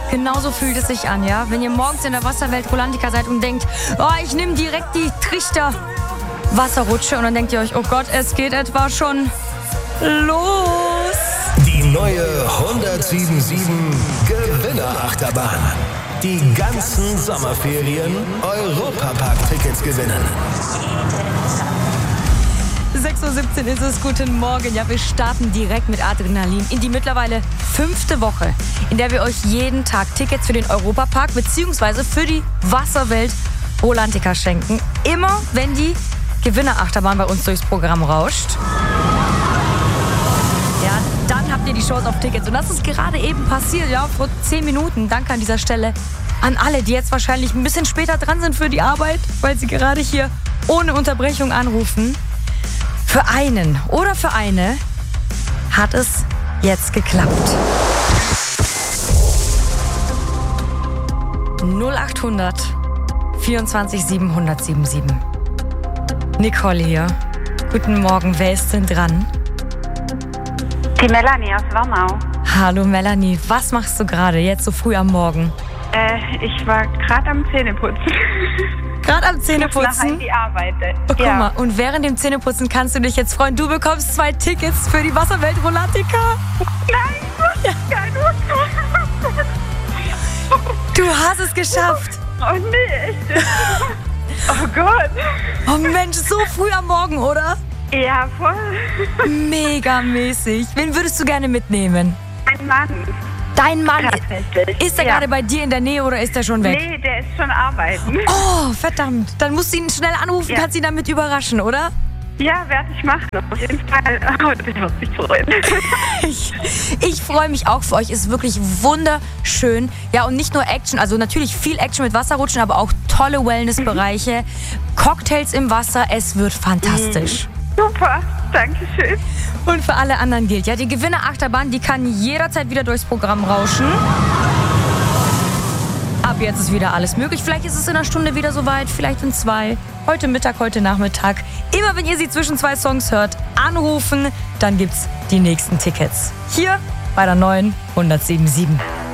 Genauso fühlt es sich an, ja? Wenn ihr morgens in der Wasserwelt Rolantica seid und denkt, oh, ich nehme direkt die Trichter Wasserrutsche und dann denkt ihr euch, oh Gott, es geht etwa schon los. Die neue 1077 Gewinnerachterbahn. Die ganzen Sommerferien Europapark-Tickets gewinnen. 6:17 Uhr ist es. Guten Morgen. Ja, wir starten direkt mit Adrenalin in die mittlerweile 5. Woche, in der wir euch jeden Tag Tickets für den Europapark bzw. für die Wasserwelt Rolantica schenken. Immer wenn die Gewinnerachterbahn bei uns durchs Programm rauscht. Ja, dann habt ihr die Chance auf Tickets. Und das ist gerade eben passiert, ja, vor 10 Minuten. Danke an dieser Stelle an alle, die jetzt wahrscheinlich ein bisschen später dran sind für die Arbeit, weil sie gerade hier ohne Unterbrechung anrufen. Für einen oder für eine hat es jetzt geklappt. 0800 24 777. Nicole hier. Guten Morgen, wer ist denn dran? Die Melanie aus Warnau. Hallo Melanie, was machst du gerade jetzt so früh am Morgen? Ich war gerade am Zähneputzen. Gerade am Ich Zähneputzen? muss nachher in die Arbeit. Oh, guck mal, und während dem Zähneputzen kannst du dich jetzt freuen. Du bekommst 2 Tickets für die Wasserwelt Rolantica. Nein, ja. Du hast es geschafft. Oh nee, echt. Oh Gott. Oh Mensch, so früh am Morgen, oder? Ja, voll. Mega mäßig. Wen würdest du gerne mitnehmen? Ein Mann. Dein Mann, Tatsächlich. ist er gerade bei dir in der Nähe oder ist er schon weg? Nee, der ist schon arbeiten. Oh, verdammt. Dann musst du ihn schnell anrufen, kannst ihn damit überraschen, oder? Ja, werde ich machen. Auf jeden Fall. Oh, das wird sich freuen. Ich freue mich auch für euch. Ist wirklich wunderschön. Ja, und nicht nur Action, also natürlich viel Action mit Wasserrutschen, aber auch tolle Wellnessbereiche. Cocktails im Wasser. Es wird fantastisch. Super, danke schön. Und für alle anderen gilt, ja, die Gewinnerachterbahn, die kann jederzeit wieder durchs Programm rauschen. Ab jetzt ist wieder alles möglich. Vielleicht ist es in einer Stunde wieder soweit, vielleicht in 2. Heute Mittag, heute Nachmittag. Immer wenn ihr sie zwischen 2 Songs hört, anrufen, dann gibt's die nächsten Tickets. Hier bei der neuen 1077.